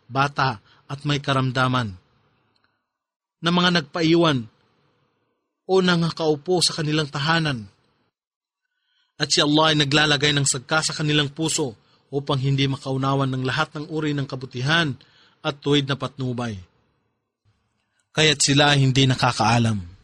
bata at may karamdaman, na mga nagpaiwan o nangakaupo sa kanilang tahanan. At si Allah ay naglalagay ng sagka sa kanilang puso upang hindi makaunawan ng lahat ng uri ng kabutihan at tuwid na patnubay. Kaya't sila hindi nakakaalam.